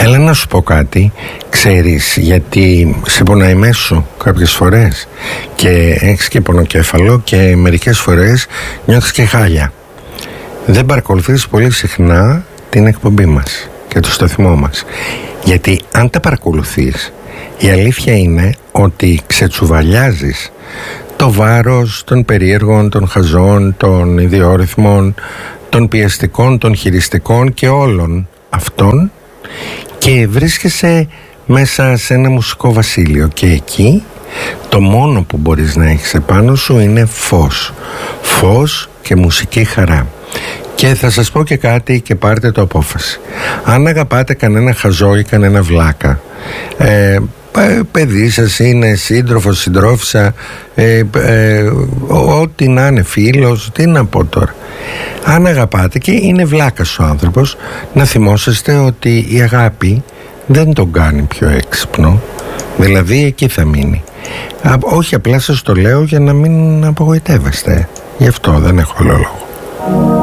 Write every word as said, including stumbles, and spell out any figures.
Έλα να σου πω κάτι. Ξέρεις γιατί σε πονάει μέσω κάποιες φορές και έχεις και πονοκέφαλο και μερικές φορές νιώθεις και χάλια? Δεν παρακολουθείς πολύ συχνά την εκπομπή μας και το σταθμό μας. Γιατί αν τα παρακολουθείς, η αλήθεια είναι ότι ξετσουβαλιάζεις το βάρος των περίεργων, των χαζών, των ιδιόρυθμων, των πιεστικών, των χειριστικών και όλων αυτών και βρίσκεσαι μέσα σε ένα μουσικό βασίλειο και εκεί το μόνο που μπορείς να έχεις επάνω σου είναι φως. Φως και μουσική χαρά. Και θα σας πω και κάτι και πάρτε το απόφαση. Αν αγαπάτε κανένα χαζό ή κανένα βλάκα, ε, παιδί σας είναι, σύντροφος, συντρόφισσα, ε, ε, ό,τι να είναι, φίλος, τι να πω τώρα, αν αγαπάτε και είναι βλάκας ο άνθρωπος, να θυμόσαστε ότι η αγάπη δεν τον κάνει πιο έξυπνο. Δηλαδή εκεί θα μείνει. Α, όχι, απλά σας το λέω για να μην απογοητεύεστε. Γι' αυτό δεν έχω άλλο λόγο.